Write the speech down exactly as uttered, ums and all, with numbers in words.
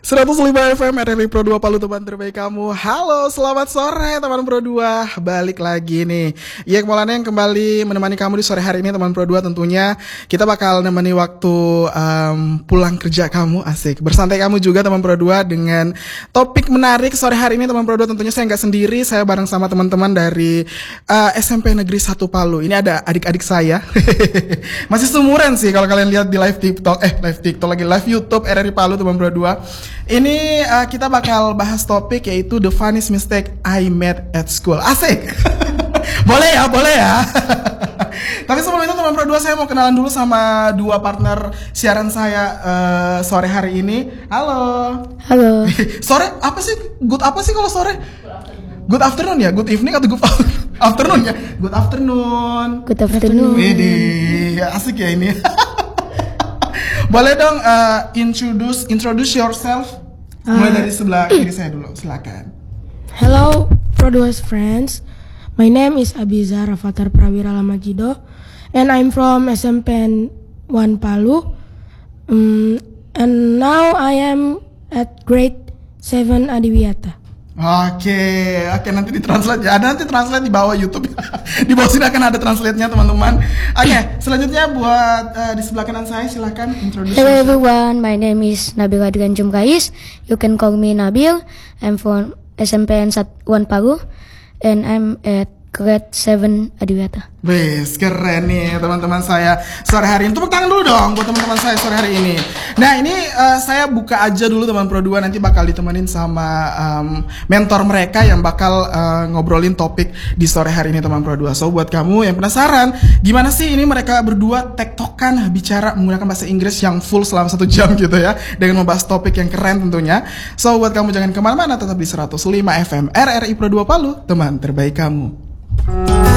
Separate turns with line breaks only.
seratus lima F M R R I Pro dua Palu, teman terbaik kamu. Halo, selamat sore teman Pro dua. Balik lagi nih. Ya, Maulana yang kembali menemani kamu di sore hari ini teman Pro dua. Tentunya kita bakal nemani waktu um, pulang kerja kamu, asik. Bersantai kamu juga teman Pro dua dengan topik menarik sore hari ini teman Pro dua. Tentunya saya nggak sendiri, saya bareng sama teman-teman dari uh, S M P Negeri satu Palu. Ini ada adik-adik saya. Masih seumuran sih kalau kalian lihat di live TikTok, eh live TikTok lagi live YouTube R R I Palu teman Pro dua. Ini uh, kita bakal bahas topik yaitu the funniest mistake I made at school. Asik. Boleh ya, boleh ya. Tapi sebelum itu teman Pro dua, saya mau kenalan dulu sama dua partner siaran saya uh, sore hari ini. Halo.
Halo.
Sore apa sih? Good apa sih kalau sore? Good afternoon ya, good evening atau good afternoon ya? Good afternoon.
Good afternoon.
Ini asik ya ini. Boleh dong uh, introduce introduce yourself. Uh, Mulai dari sebelah kiri saya dulu, silakan.
Hello, Pro dua's friends. My name is Abiza Rafathar Prawira Lamajido, and I'm from S M P N one Palu. Um, and now I am at grade seven Adiwiyata.
Oke, oke nanti ditranslate ya. Ada nanti translate di bawah YouTube. Di bawah sini akan ada translate-nya teman-teman. Oke, selanjutnya buat uh, di sebelah kanan saya silahkan introduce.
Hello everyone, my name is Nabil Adrian Jumkais. You can call me Nabil. I'm from S M P N one Palu and I'm at grade seven Adiwiyata.
Wes, keren nih teman-teman saya sore hari ini. Tepuk tangan dulu dong buat teman-teman saya sore hari ini. Nah ini uh, saya buka aja dulu teman Pro dua, nanti bakal ditemenin sama um, mentor mereka yang bakal uh, ngobrolin topik di sore hari ini teman Pro dua. So buat kamu yang penasaran gimana sih ini mereka berdua tektokan bicara menggunakan bahasa Inggris yang full selama satu jam gitu ya, dengan membahas topik yang keren tentunya. So buat kamu jangan kemana-mana, tetap di seratus lima F M R R I Pro dua Palu, teman terbaik kamu.